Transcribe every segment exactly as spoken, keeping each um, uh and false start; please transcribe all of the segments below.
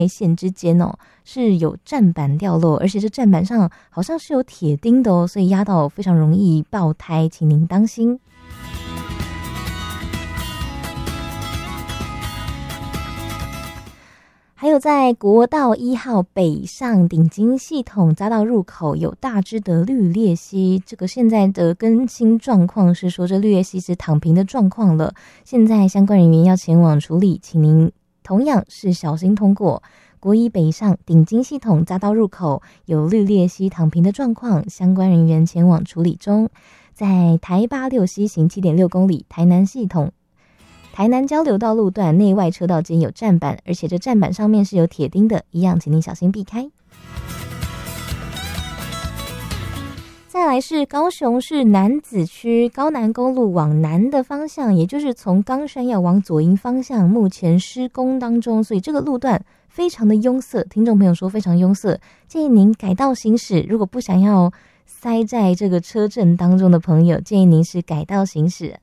线之间哦是有站板掉落，而且这站板上好像是有铁钉的哦，所以压到非常容易爆胎，请您当心。还有在国道一号北上顶金系统匝道入口有大只的绿鬣蜥，这个现在的更新状况是说这绿鬣蜥是躺平的状况了，现在相关人员要前往处理，请您同样是小心通过。国一北上顶金系统匝道入口有绿鬣蜥躺平的状况，相关人员前往处理中。在台八六西行 七点六公里台南系统台南交流道路段内外车道间有站板，而且这站板上面是有铁钉的，一样请您小心避开。再来是高雄市楠梓区高南公路往南的方向，也就是从冈山要往左营方向，目前施工当中，所以这个路段非常的拥塞，听众朋友说非常拥塞，建议您改道行驶。如果不想要塞在这个车阵当中的朋友，建议您是改道行驶。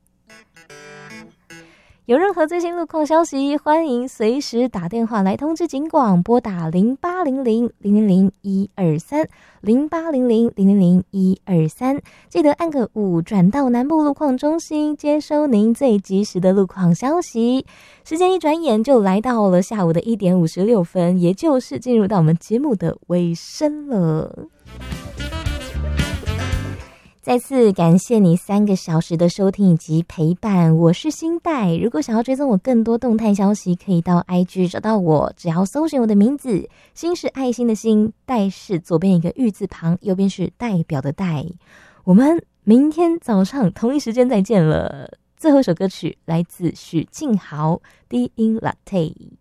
有任何最新路况消息，欢迎随时打电话来通知警广，拨打零八零零零零零一二三 零八零零零零零一二三，记得按个五转到南部路况中心，接收您最及时的路况消息。时间一转眼就来到了下午的一点五十六分，也就是进入到我们节目的尾声了。再次感谢你三个小时的收听以及陪伴，我是新代。如果想要追踪我更多动态消息，可以到 I G 找到我，只要搜寻我的名字，新是爱心的心，代是左边一个玉字旁，右边是代表的代。我们明天早上同一时间再见了。最后一首歌曲来自许静豪，低音 Latte。